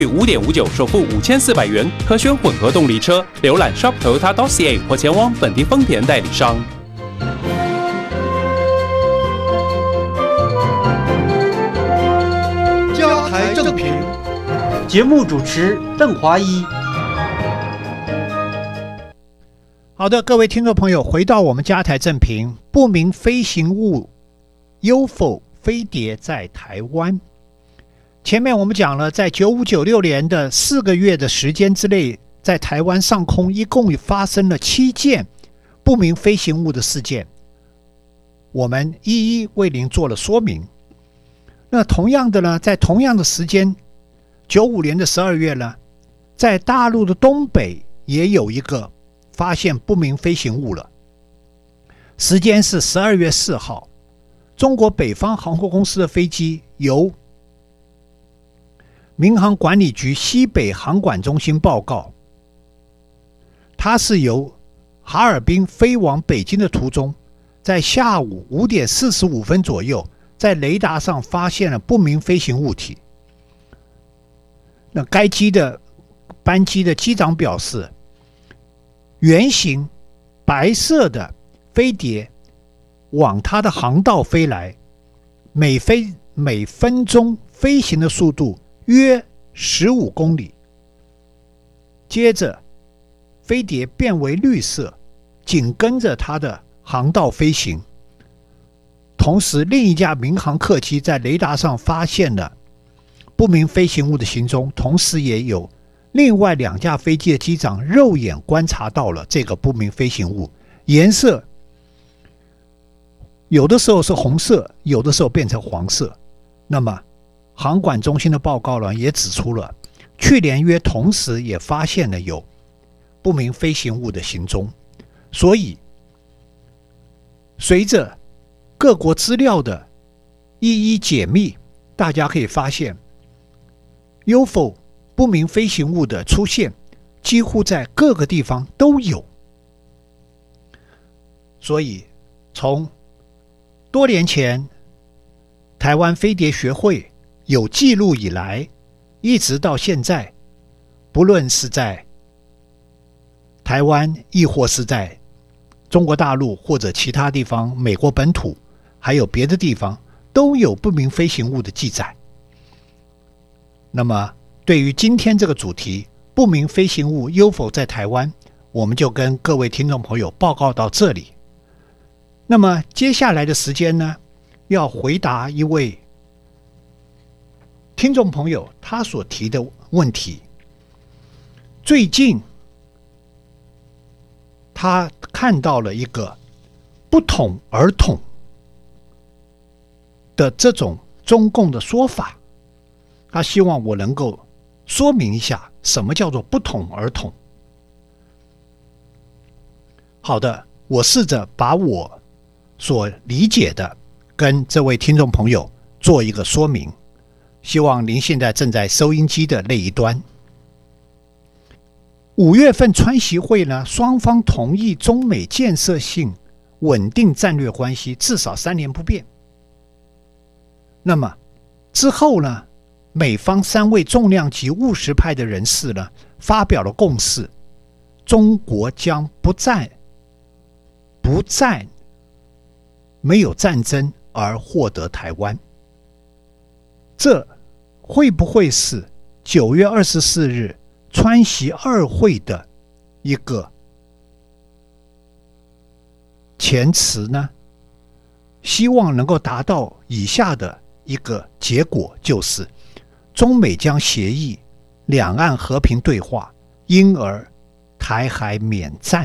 5.59首付5400元，可选混合动力车。浏览 shop.toyota.ca 或前往本地丰田代理商。 家台正平，节目主持邓华一。 好的，各位听众朋友，回到我们家台正平，不明飞行物 UFO 飞碟在台湾。前面我们讲了，在95、96年的4个月的时间之内，在台湾上空一共发生了7件不明飞行物的事件，我们一一为您做了说明。那同样的呢，在同样的时间，95年的12月呢，在大陆的东北也有一个发现不明飞行物了，时间是12月4号，中国北方航空公司的飞机由民航管理局西北航管中心报告，它是由哈尔滨飞往北京的途中，在下午5点45分左右，在雷达上发现了不明飞行物体。那该班机的机长表示，圆形白色的飞碟往它的航道飞来，每分钟飞行的速度约15公里。接着飞碟变为绿色，紧跟着它的航道飞行。同时另一架民航客机在雷达上发现了不明飞行物的行踪，同时也有另外2架飞机的机长肉眼观察到了这个不明飞行物，颜色有的时候是红色，有的时候变成黄色。那么航管中心的报告呢，也指出了去年约同时也发现了有不明飞行物的行踪。所以随着各国资料的一一解密，大家可以发现 UFO 不明飞行物的出现几乎在各个地方都有。所以从多年前台湾飞碟学会有记录以来，一直到现在，不论是在台湾亦或是在中国大陆或者其他地方，美国本土还有别的地方，都有不明飞行物的记载。那么对于今天这个主题，不明飞行物 UFO 在台湾，我们就跟各位听众朋友报告到这里。那么接下来的时间呢，要回答一位听众朋友他所提的问题。最近他看到了一个不统而统的这种中共的说法，他希望我能够说明一下什么叫做不统而统。好的，我试着把我所理解的跟这位听众朋友做一个说明，希望您现在正在收音机的那一端。5月份川习会呢，双方同意中美建设性稳定战略关系至少3年不变。那么之后呢，美方3位重量级务实派的人士呢，发表了共识，中国将不再没有战争而获得台湾。这会不会是9月24日川习2会的一个前词呢？希望能够达到以下的一个结果，就是中美将协议两岸和平对话，因而台海免战。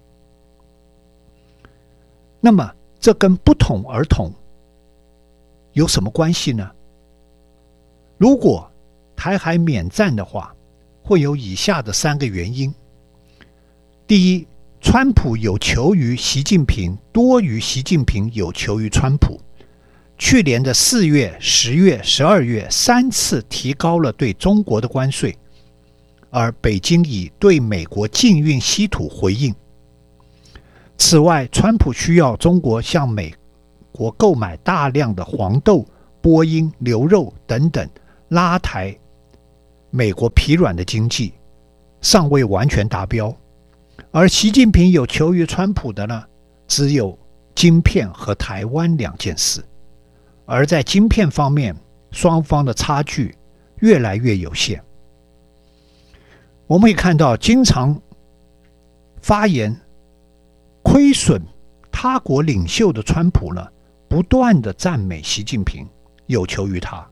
那么这跟不统而统有什么关系呢？如果台海免战的话，会有以下的3个原因。第一，川普有求于习近平多于习近平有求于川普。去年的4月、10月、12月3次提高了对中国的关税，而北京以对美国禁运稀土回应。此外，川普需要中国向美国购买大量的黄豆、波音、牛肉等等拉抬美国疲软的经济尚未完全达标，而习近平有求于川普的呢，只有晶片和台湾两件事。而在晶片方面，双方的差距越来越有限。我们可以看到，经常发言亏损他国领袖的川普呢，不断的赞美习近平，有求于他。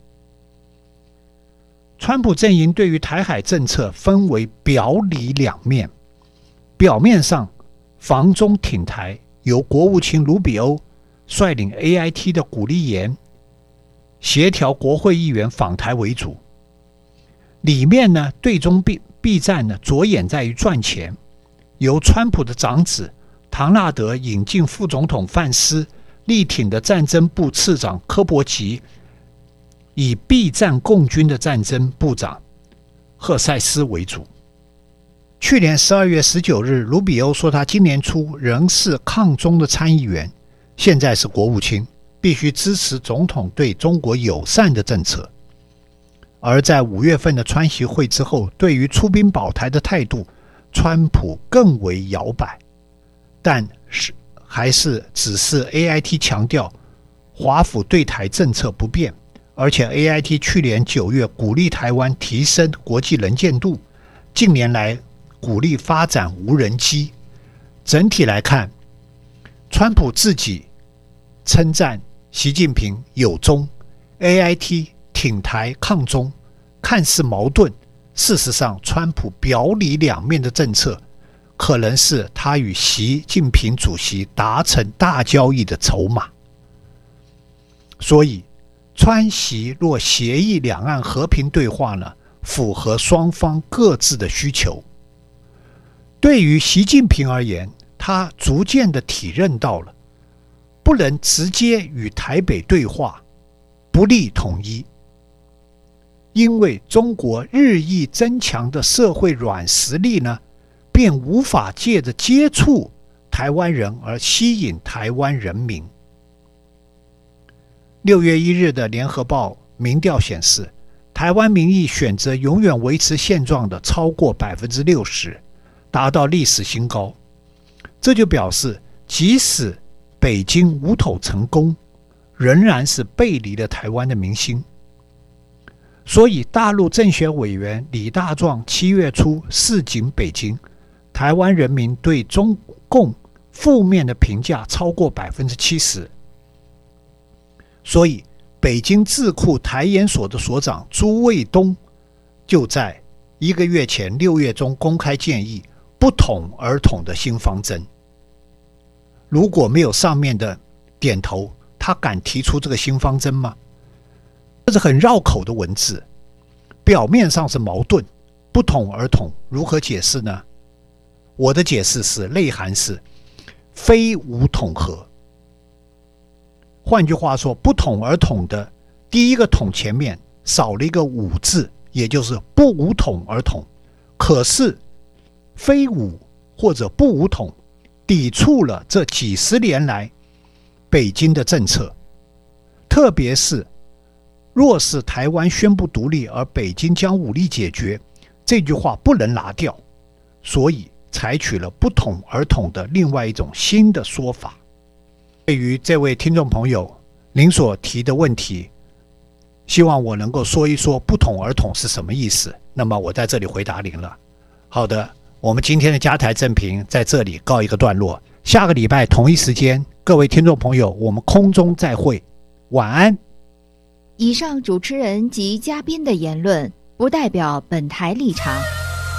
川普阵营对于台海政策分为表里两面，表面上防中挺台，由国务卿卢比欧率领 AIT 的鼓励研协调国会议员访台为主，里面呢对中避战呢着眼在于赚钱，由川普的长子唐纳德引进副总统范斯，力挺的战争部次长柯伯吉，以避战共军的战争部长赫塞斯为主。去年12月19日，卢比欧说他今年初仍是抗中的参议员，现在是国务卿，必须支持总统对中国友善的政策。而在5月份的川习会之后，对于出兵保台的态度，川普更为摇摆，但是还是只是 AIT 强调华府对台政策不变，而且 AIT 去年9月鼓励台湾提升国际能见度，近年来鼓励发展无人机。整体来看，川普自己称赞习近平友中， AIT 挺台抗中，看似矛盾，事实上川普表里两面的政策可能是他与习近平主席达成大交易的筹码。所以川习若协议两岸和平对话呢，符合双方各自的需求。对于习近平而言，他逐渐的体认到了不能直接与台北对话，不利统一，因为中国日益增强的社会软实力呢，便无法借着接触台湾人而吸引台湾人民。6月1日的联合报民调显示，台湾民意选择永远维持现状的超过 60%， 达到历史新高。这就表示即使北京武统成功，仍然是背离了台湾的民心。所以大陆政协委员李大壮7月初示警北京，台湾人民对中共负面的评价超过 70%。 所以北京智库台研所的所长朱卫东就在1个月前6月中公开建议不统而统的新方针。如果没有上面的点头，他敢提出这个新方针吗？这是很绕口的文字，表面上是矛盾，不统而统如何解释呢？我的解释是内涵是非武统合。换句话说，不统而统的第一个统前面少了一个武字，也就是不武统而统。可是非武或者不武统抵触了这几十年来北京的政策，特别是若是台湾宣布独立而北京将武力解决，这句话不能拿掉，所以采取了不统而统的另外一种新的说法。对于这位听众朋友您所提的问题，希望我能够说一说不统而统是什么意思，那么我在这里回答您了。好的，我们今天的加台正评在这里告一个段落，下个礼拜同一时间，各位听众朋友，我们空中再会，晚安。 以上主持人及嘉宾的言论不代表本台立场。